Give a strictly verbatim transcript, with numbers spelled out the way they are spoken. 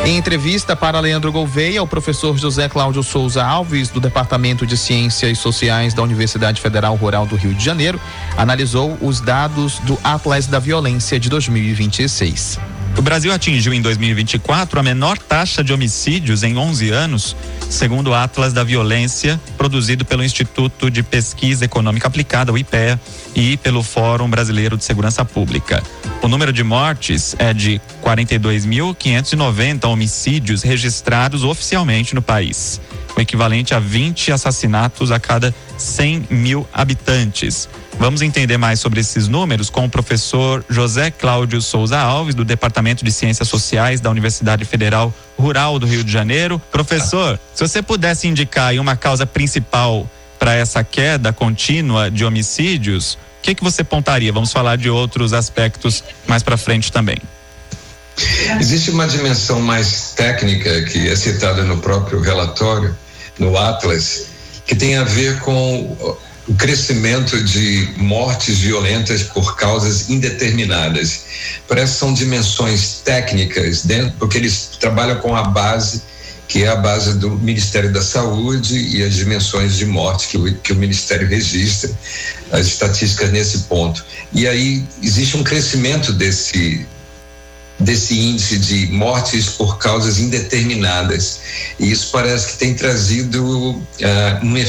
Em entrevista para Leandro Gouveia, o professor José Cláudio Souza Alves, do Departamento de Ciências Sociais da Universidade Federal Rural do Rio de Janeiro, analisou os dados do Atlas da Violência de dois mil e vinte e seis. O Brasil atingiu em dois mil e vinte e quatro a menor taxa de homicídios em onze anos, segundo o Atlas da Violência, produzido pelo Instituto de Pesquisa Econômica Aplicada, o I P E A, e pelo Fórum Brasileiro de Segurança Pública. O número de mortes é de quarenta e dois mil quinhentos e noventa homicídios registrados oficialmente no país, o equivalente a vinte assassinatos a cada cem mil habitantes. Vamos entender mais sobre esses números com o professor José Cláudio Souza Alves, do Departamento de Ciências Sociais da Universidade Federal Rural do Rio de Janeiro. Professor, se você pudesse indicar aí uma causa principal para essa queda contínua de homicídios, o que que você apontaria? Vamos falar de outros aspectos mais para frente também. Existe uma dimensão mais técnica que é citada no próprio relatório, no Atlas, que tem a ver com o crescimento de mortes violentas por causas indeterminadas. Parece que são dimensões técnicas, dentro, porque eles trabalham com a base, que é a base do Ministério da Saúde, e as dimensões de morte que o, que o Ministério registra, as estatísticas nesse ponto. E aí existe um crescimento desse desse índice de mortes por causas indeterminadas, e isso parece que tem trazido uh, um